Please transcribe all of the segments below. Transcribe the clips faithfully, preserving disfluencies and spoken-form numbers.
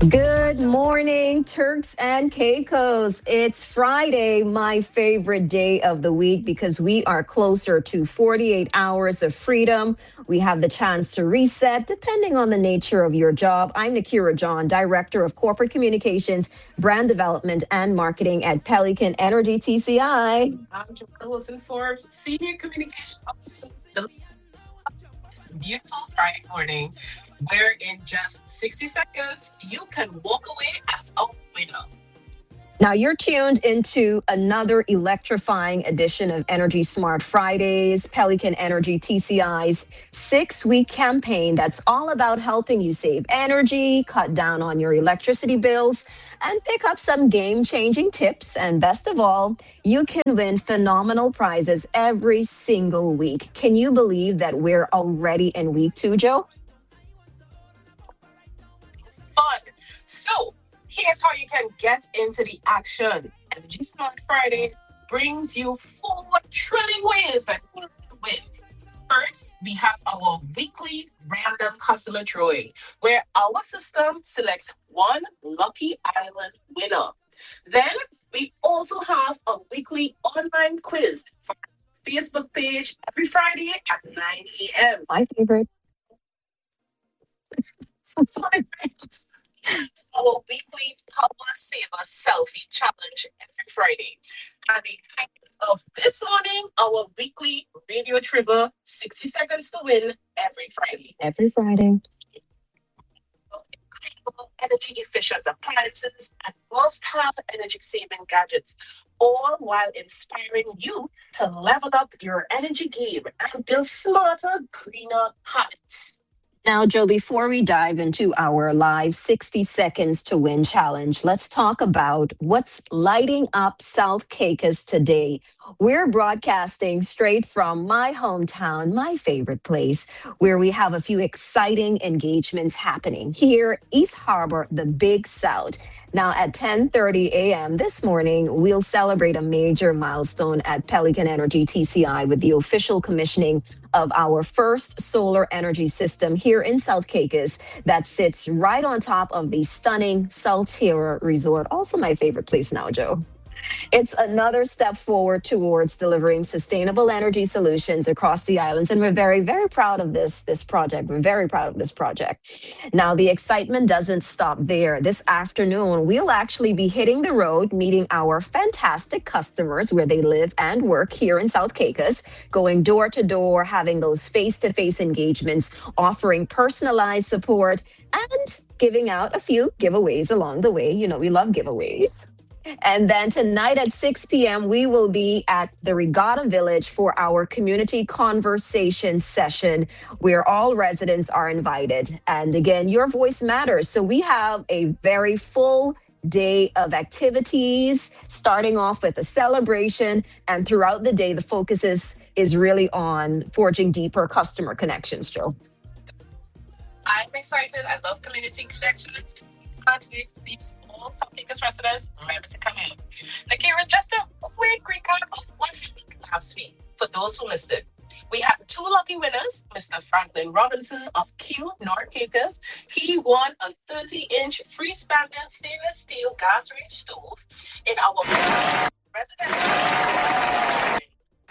Good morning, Turks and Caicos. It's Friday, my favorite day of the week because we are closer to forty-eight hours of freedom. We have the chance to reset depending on the nature of your job. I'm Nakira John, Director of Corporate Communications, Brand Development, and Marketing at Pelican Energy T C I. I'm Joanna Wilson Forbes, Senior Communication Officer. It's a beautiful Friday morning where in just sixty seconds, you can walk away as a winner. Now, you're tuned into another electrifying edition of Energy Smart Fridays, Pelican Energy T C I's six week campaign that's all about helping you save energy, cut down on your electricity bills, and pick up some game changing tips. And best of all, you can win phenomenal prizes every single week. Can you believe that we're already in week two, Joe? Fun. So, here's how you can get into the action. Energy Smart Fridays brings you four thrilling ways that you can win. First, we have our weekly random customer drawing, where our system selects one lucky island winner. Then, we also have a weekly online quiz for our Facebook page every Friday at nine a.m. My favorite. Sorry, our weekly Power Saver Selfie Challenge every Friday. And the highlight of this morning, our weekly radio trivia, sixty seconds to win every Friday. Every Friday. Incredible energy efficient appliances and must have energy saving gadgets, all while inspiring you to level up your energy game and build smarter, greener habits. Now, Joe, before we dive into our live sixty seconds to win challenge, let's talk about what's lighting up South Caicos today. We're broadcasting straight from my hometown, my favorite place, where we have a few exciting engagements happening here, East Harbor, the Big South. Now, at ten thirty a.m. this morning, we'll celebrate a major milestone at Pelican Energy T C I with the official commissioning of our first solar energy system here in South Caicos that sits right on top of the stunning Saltira Resort. Also my favorite place now, Joe. It's another step forward towards delivering sustainable energy solutions across the islands. And we're very, very proud of this, this project. We're very proud of this project. Now, the excitement doesn't stop there. This afternoon, we'll actually be hitting the road, meeting our fantastic customers where they live and work here in South Caicos, going door to door, having those face to face engagements, offering personalized support, and giving out a few giveaways along the way. You know, we love giveaways. And then tonight at six p.m., we will be at the Regatta Village for our community conversation session where all residents are invited. And again, your voice matters. So we have a very full day of activities, starting off with a celebration. And throughout the day, the focus is, is really on forging deeper customer connections, Joe. I'm excited. I love community connections. Can't wait to these all South Caicos residents remember to come in. Nakira, just a quick recap of what happened last week for those who missed it. We had two lucky winners, Mister Franklin Robinson of Q North Caicos. He won a thirty-inch freestanding stainless steel gas range stove in our residential.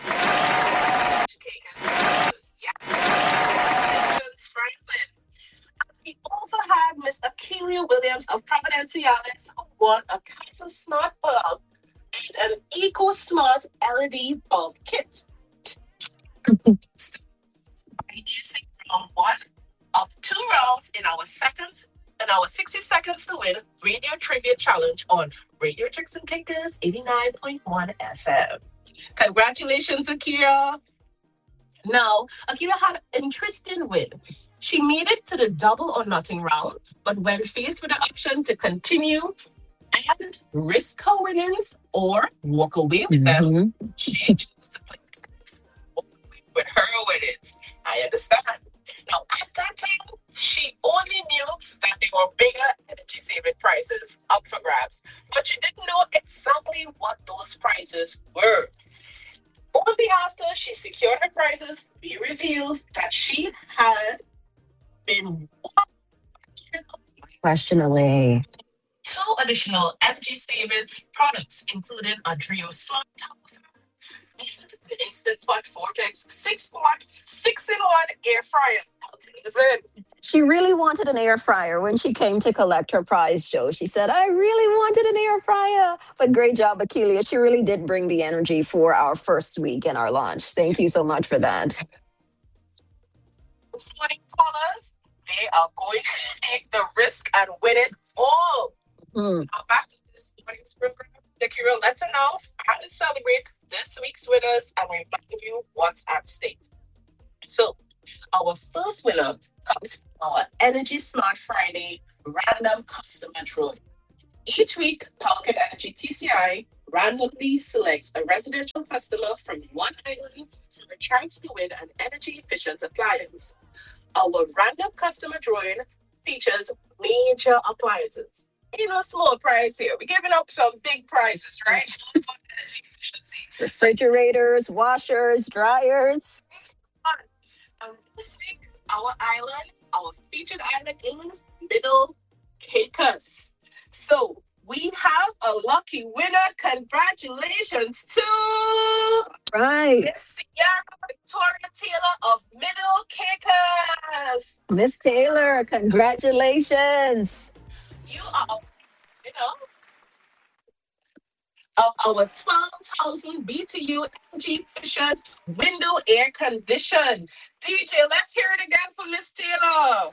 Caicos. Yeah. Franklin. We also had Miss Akelia Williams of Providenciales who won a Casa Smart bulb and an Eco Smart L E D bulb kit. By using round one of two rounds in our second and our sixty seconds to win radio trivia challenge on Radio Tricks and Caicos eighty-nine point one F M. Congratulations, Akira. Now, Akira had an interesting win. She made it to the double or nothing round, but when faced with the option to continue and risk her winnings or walk away with them, Mm-hmm. she chose to play it safe. Walk away with her winnings. I understand. Now, at that time, she only knew that they were bigger energy saving prizes up for grabs, but she didn't know exactly what those prizes were. Only after she secured her prizes, we revealed that she had been Questionably. Two additional energy saving products, including a Trio Smart Towel and the Instant Pot Vortex six watt, six in one air fryer. I'll tell you the She really wanted an air fryer when she came to collect her prize, Joe. She said, I really wanted an air fryer. But great job, Akelia. She really did bring the energy for our first week in our launch. Thank you so much for that. Sweating callers, they are going to take the risk and win it all. Mm. Now back to this morning's program. Akira, let's announce and celebrate this week's winners and remind you what's at stake. So, our first winner comes from our Energy Smart Friday random customer drawing. Each week, Pelican Energy T C I randomly selects a residential customer from one island for a chance to win an energy efficient appliance. Our random customer drawing features major appliances. You know, small prize here. We're giving up some big prizes, right? Energy efficiency. Refrigerators, washers, dryers. And this week, our island, our featured island is Middle Caicos. So we have a lucky winner. Congratulations to Right. Miss Sierra Victoria Taylor of Middle Caicos. Miss Taylor, congratulations. You are, you know, of our twelve thousand B T U energy efficient window air condition. D J, let's hear it again for Miss Taylor.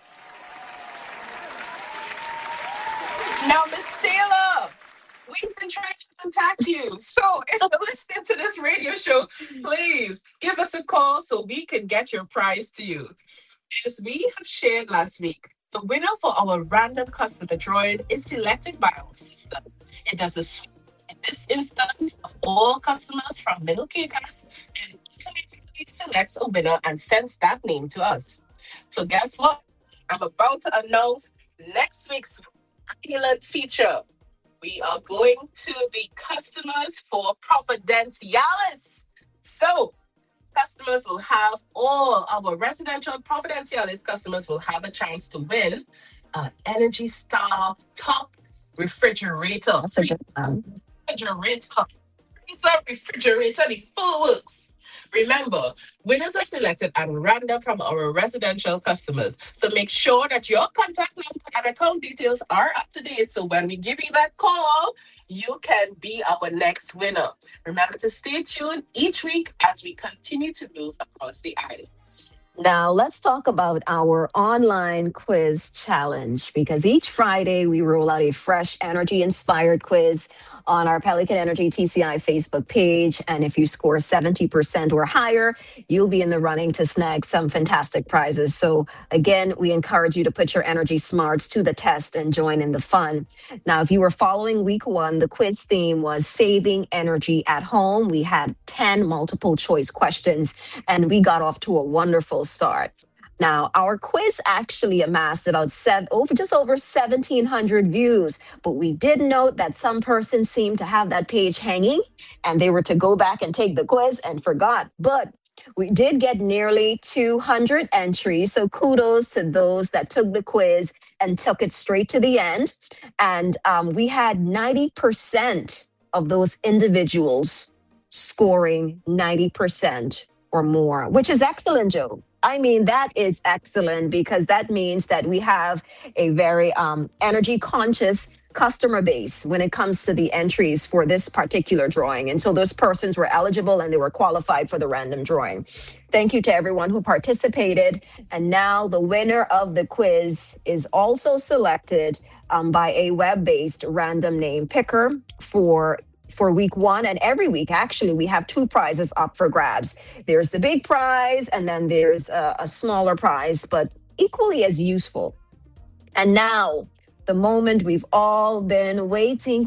Now, Miss Taylor, we've been trying to contact you. So if you're listening to this radio show, please give us a call so we can get your prize to you. As we have shared last week, the winner for our random customer drawing is selected by our system. It does a sweep in this instance of all customers from Middle Caicos and automatically selects a winner and sends that name to us. So guess what? I'm about to announce next week's island feature. We are going to the customers for Providenciales. So customers will have, all our residential Providenciales customers will have a chance to win an Energy Star top refrigerator. That's a good one. Refrigerator. It's a refrigerator, the full works. Remember, winners are selected at random from our residential customers. So make sure that your contact number and account details are up to date. So when we give you that call, you can be our next winner. Remember to stay tuned each week as we continue to move across the islands. Now, let's talk about our online quiz challenge, because each Friday we roll out a fresh energy inspired quiz on our Pelican Energy T C I Facebook page. And if you score seventy percent or higher, you'll be in the running to snag some fantastic prizes. So again, we encourage you to put your energy smarts to the test and join in the fun. Now, if you were following week one, the quiz theme was saving energy at home. We had ten multiple choice questions and we got off to a wonderful start. Now, our quiz actually amassed about seven, over just over seventeen hundred views, but we did note that some persons seemed to have that page hanging and they were to go back and take the quiz and forgot. But we did get nearly two hundred entries, so kudos to those that took the quiz and took it straight to the end. And um, we had ninety percent of those individuals scoring ninety percent or more, which is excellent, Joe. I mean, that is excellent because that means that we have a very um, energy conscious customer base when it comes to the entries for this particular drawing. And so those persons were eligible and they were qualified for the random drawing. Thank you to everyone who participated. And now the winner of the quiz is also selected um, by a web-based random name picker for for week one. And every week, actually, we have two prizes up for grabs. There's the big prize and then there's a, a smaller prize, but equally as useful. And now, the moment we've all been waiting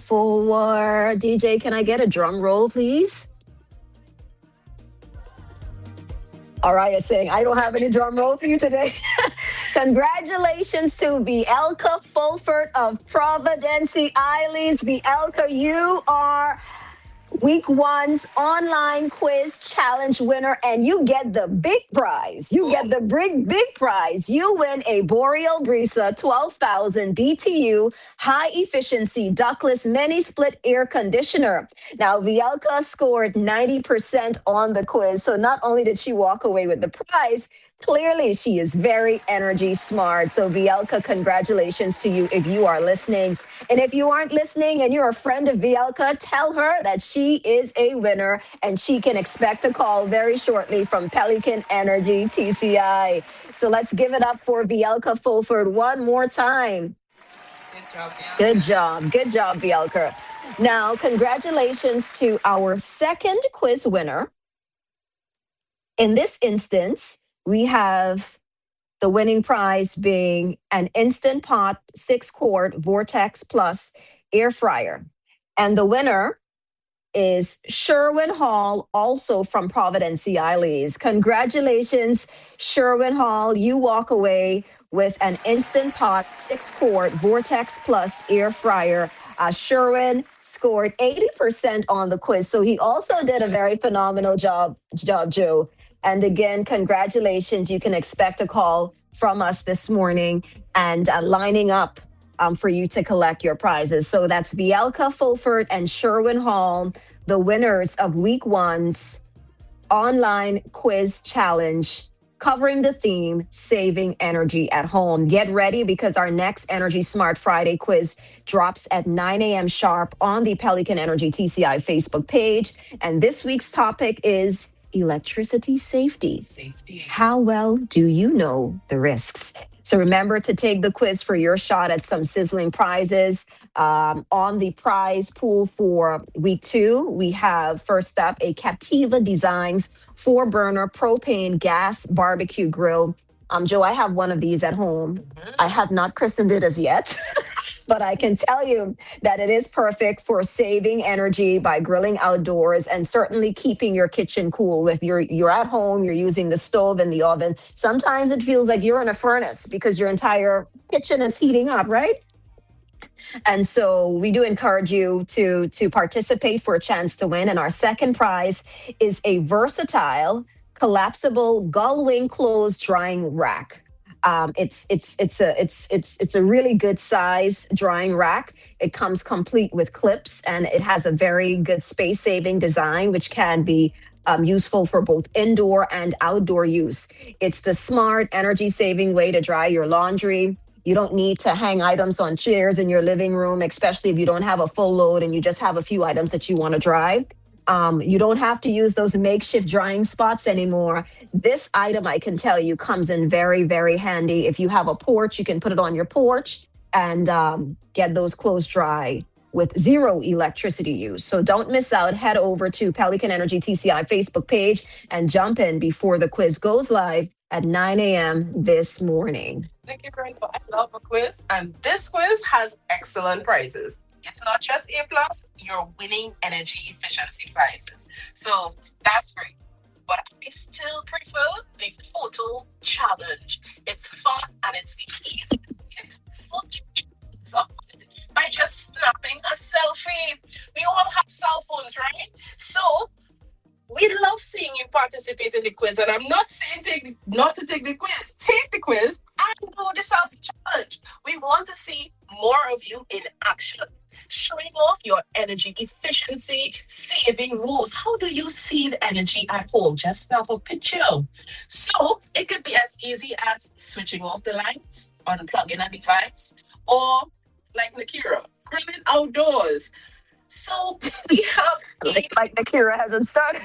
for. D J, can I get a drum roll, please? Araya saying, I don't have any drum roll for you today. Congratulations to Bielka Fulford of Providencia Islands. Bielka, you are week one's online quiz challenge winner, and you get the big prize. You get the big, big prize. You win a Boreal Brisa twelve thousand B T U high efficiency ductless mini split air conditioner. Now, Vielka scored ninety percent on the quiz. So not only did she walk away with the prize, clearly she is very energy smart. So Vielka, congratulations to you if you are listening. And if you aren't listening and you're a friend of Vielka, tell her that she is a winner and she can expect a call very shortly from Pelican Energy T C I. So let's give it up for Vielka Fulford one more time. Good job, Bianca. Good job. Good job, Vielka. Now, congratulations to our second quiz winner. In this instance, we have the winning prize being an Instant Pot six quart Vortex Plus air fryer. And the winner is Sherwin Hall, also from Providence, Isles. Congratulations, Sherwin Hall. You walk away with an Instant Pot six quart Vortex Plus air fryer. Uh, Sherwin scored eighty percent on the quiz. So he also did a very phenomenal job, job, Joe. And again, congratulations. You can expect a call from us this morning and uh, lining up um, for you to collect your prizes. So that's Vielka Fulford and Sherwin Hall, the winners of week one's online quiz challenge, covering the theme, saving energy at home. Get ready because our next Energy Smart Friday quiz drops at nine a.m. sharp on the Pelican Energy T C I Facebook page. And this week's topic is electricity safety. Safety. How well do you know the risks? So remember to take the quiz for your shot at some sizzling prizes. Um, on the prize pool for week two, we have first up a Captiva Designs four burner propane gas barbecue grill. Um, Joe, I have one of these at home. I have not christened it as yet. But I can tell you that it is perfect for saving energy by grilling outdoors and certainly keeping your kitchen cool. If you're you're at home, you're using the stove and the oven, sometimes it feels like you're in a furnace because your entire kitchen is heating up, right? And so we do encourage you to, to participate for a chance to win. And our second prize is a versatile, collapsible gull wing clothes drying rack. Um, it's it's it's a it's it's it's a really good size drying rack. It comes complete with clips and it has a very good space saving design, which can be um, useful for both indoor and outdoor use. It's the smart energy saving way to dry your laundry. You don't need to hang items on chairs in your living room, especially if you don't have a full load and you just have a few items that you want to dry. Um, you don't have to use those makeshift drying spots anymore. This item, I can tell you, comes in very, very handy. If you have a porch, you can put it on your porch and um, get those clothes dry with zero electricity use. So don't miss out. Head over to Pelican Energy T C I Facebook page and jump in before the quiz goes live at nine a.m. this morning. Thank you very much. I love a quiz, and this quiz has excellent prizes. It's not just A plus, you're winning energy efficiency prizes. So that's great. But I still prefer the photo challenge. It's fun and it's the easiest to get multiple chances of winning by just snapping a selfie. We all have cell phones, right? So we love seeing you participate in the quiz. And I'm not saying take the, not to take the quiz. Take the quiz and do the selfie challenge. We want to see more of you in action, showing off your energy efficiency saving rules. How do you save energy at home? Just snap a picture. So it could be as easy as switching off the lights, unplugging a device, or like Nakira, grilling outdoors. So we have like, like Nakira hasn't started.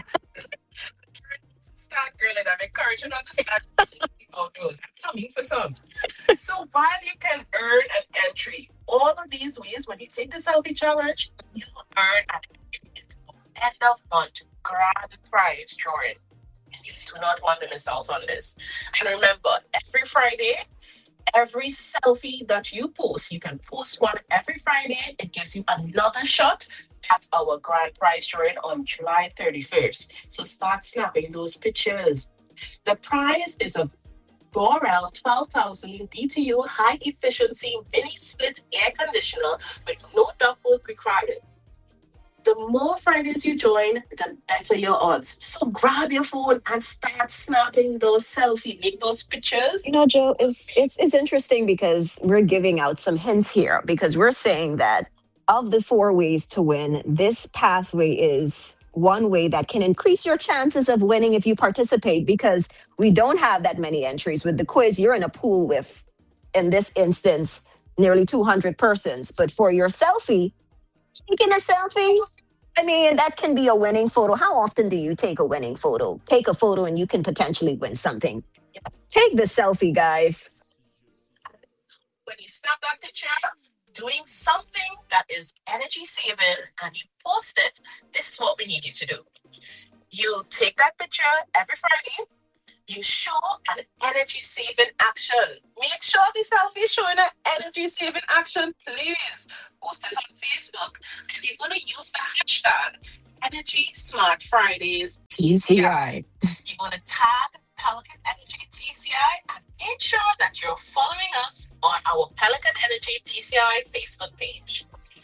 Start grilling. I'm encouraging her to start outdoors. I'm coming for some. So while you can earn an entry, all of these ways, when you take the selfie challenge, you earn an entry at the end of month grand prize drawing. And you do not want to miss out on this. And remember, every Friday, every selfie that you post, you can post one every Friday. It gives you another shot at our grand prize drawing on July thirty-first. So start snapping those pictures. The prize is a Boreal twelve thousand B T U high efficiency mini split air conditioner with no ductwork required. The more Fridays you join, the better your odds. So grab your phone and start snapping those selfies, make those pictures. You know, Joe, it's it's it's interesting because we're giving out some hints here because we're saying that of the four ways to win, this pathway is one way that can increase your chances of winning if you participate because we don't have that many entries. With the quiz, you're in a pool with, in this instance, nearly two hundred persons. But for your selfie, taking a selfie, I mean, that can be a winning photo. How often do you take a winning photo? Take a photo and you can potentially win something. Yes. Take the selfie, guys. When you snap that picture, doing something that is energy saving and you post it, this is what we need you to do. You take that picture every Friday, you show an energy saving action. Make sure the selfie is showing an energy saving action, please. Post it on Facebook and you're going to use the hashtag Energy Smart Fridays T C I. You're going to tag Pelican Energy T C I and make sure that you're following us on our Pelican Energy T C I Facebook page.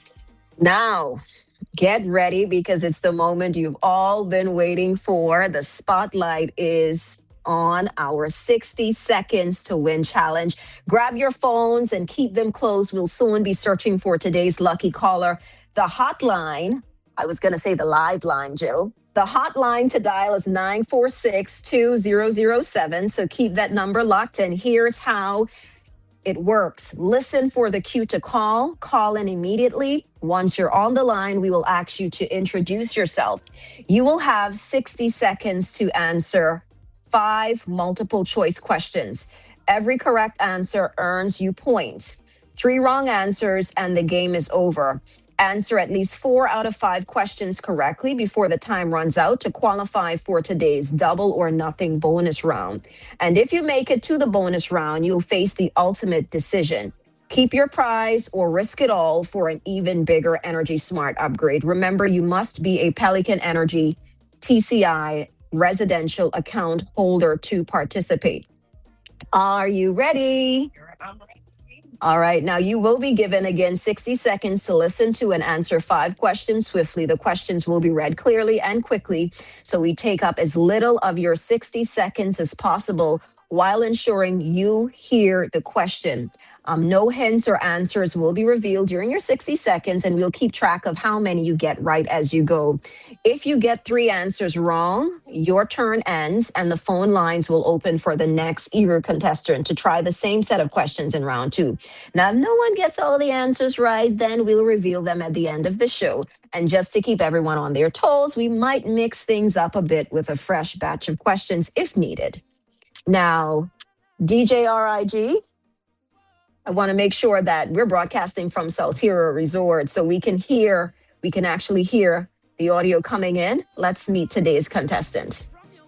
Now, get ready because it's the moment you've all been waiting for. The spotlight is on our sixty seconds to win challenge. Grab your phones and keep them close. We'll soon be searching for today's lucky caller. The hotline, I was going to say the live line, Jill. The hotline to dial is nine four six, two zero zero seven. So keep that number locked in. Here's how it works. Listen for the cue to call. Call in immediately. Once you're on the line, we will ask you to introduce yourself. You will have sixty seconds to answer five multiple choice questions. Every correct answer earns you points. Three wrong answers and the game is over. Answer at least four out of five questions correctly before the time runs out to qualify for today's double or nothing bonus round. And if you make it to the bonus round, you'll face the ultimate decision. Keep your prize or risk it all for an even bigger Energy Smart upgrade. Remember, you must be a Pelican Energy T C I residential account holder to participate. Are you ready? I'm ready. All right. Now you will be given again sixty seconds to listen to and answer five questions swiftly. The questions will be read clearly and quickly, so we take up as little of your sixty seconds as possible while ensuring you hear the question. Um, no hints or answers will be revealed during your sixty seconds, and we'll keep track of how many you get right as you go. If you get three answers wrong, your turn ends and the phone lines will open for the next eager contestant to try the same set of questions in round two. Now, if no one gets all the answers right, then we'll reveal them at the end of the show. And just to keep everyone on their toes, we might mix things up a bit with a fresh batch of questions if needed. Now, D J R I G, I want to make sure that we're broadcasting from Saltira Resort so we can hear, we can actually hear the audio coming in. Let's meet today's contestant.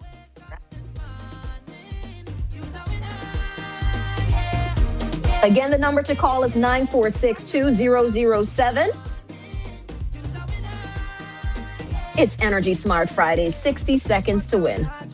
Again, the number to call is nine four six, two zero zero seven. It's Energy Smart Fridays, sixty seconds to win.